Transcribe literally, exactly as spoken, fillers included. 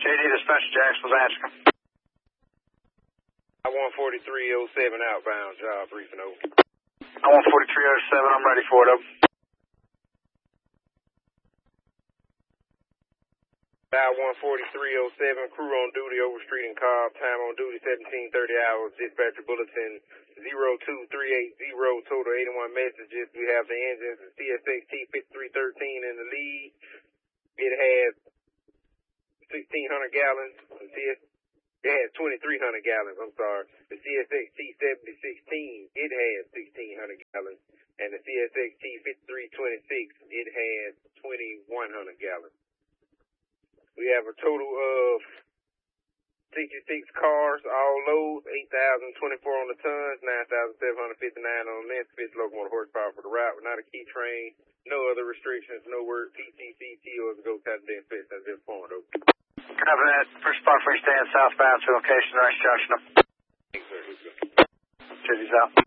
J D Dispatch, Jacksonville's answering. I one forty-three oh seven outbound, job briefing over. I one forty-three oh seven, I'm ready for it, over. I one forty-three oh seven, crew on duty over street and Cobb, time on duty seventeen thirty hours, dispatcher bulletin zero two three eight zero, total eighty-one messages. We have the engines, the C S X T fifty-three thirteen in the lead. It has sixteen hundred gallons. The C S, it has twenty-three hundred gallons, I'm sorry. The C S X T seventy sixteen, it has sixteen hundred gallons. And the C S X T fifty-three twenty-six, it has twenty-one hundred gallons. We have a total of sixty-six cars, all loads, eight thousand twenty-four on the tons, nine thousand seven hundred fifty-nine on the length, fifty locomotive horsepower for the route. We're not a key train, no other restrictions, no word P T C T or the Go Saturday Fest has been formed. Copy that. First spot for you stand southbound to location, Rice Junction. Thanks, sir. City's out.